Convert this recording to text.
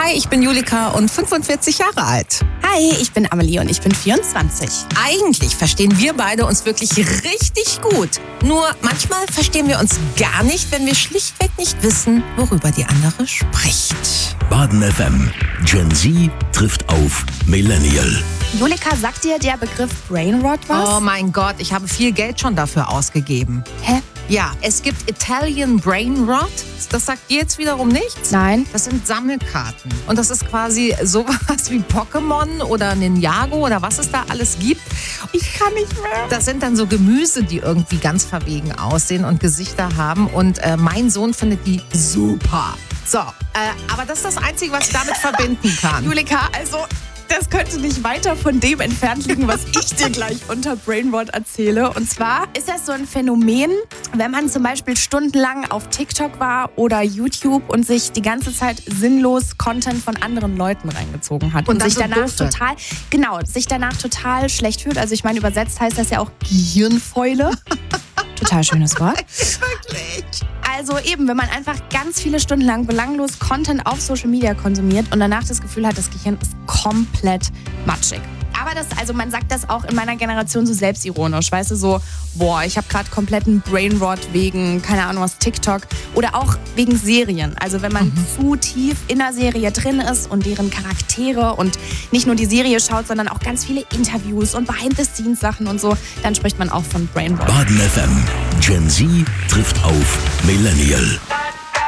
Hi, ich bin Julika und 45 Jahre alt. Hi, ich bin Amelie und ich bin 24. Eigentlich verstehen wir beide uns wirklich richtig gut. Nur manchmal verstehen wir uns gar nicht, wenn wir schlichtweg nicht wissen, worüber die andere spricht. Baden FM. Gen Z trifft auf Millennial. Julika, sagt dir der Begriff Brainrot was? Oh mein Gott, ich habe viel Geld schon dafür ausgegeben. Hä? Ja, es gibt Italian Brain Rot. Das sagt dir jetzt wiederum nichts? Nein. Das sind Sammelkarten. Und das ist quasi sowas wie Pokémon oder Ninjago oder was es da alles gibt. Ich kann nicht mehr. Das sind dann so Gemüse, die irgendwie ganz verwegen aussehen und Gesichter haben. Und mein Sohn findet die super. So, aber das ist das Einzige, was ich damit verbinden kann. Julika, also das könnte nicht weiter von dem entfernt liegen, was ich dir gleich unter Brainrot erzähle. Und zwar ist das so ein Phänomen, wenn man zum Beispiel stundenlang auf TikTok war oder YouTube und sich die ganze Zeit sinnlos Content von anderen Leuten reingezogen hat. Und sich so danach doof wird. sich danach total schlecht fühlt. Also ich meine, übersetzt heißt das ja auch Gehirnfäule. Total schönes Wort. Wirklich? Also eben, wenn man einfach ganz viele Stunden lang belanglos Content auf Social Media konsumiert und danach das Gefühl hat, das Gehirn ist komplett matschig. Aber man sagt das auch in meiner Generation so selbstironisch, weißt du, so, boah, ich habe gerade kompletten Brainrot wegen, keine Ahnung was, TikTok oder auch wegen Serien. Also wenn man zu tief in der Serie drin ist und deren Charaktere und nicht nur die Serie schaut, sondern auch ganz viele Interviews und Behind-the-Scenes-Sachen und so, dann spricht man auch von Brainrot. Baden FM. Gen Z trifft auf Millennial.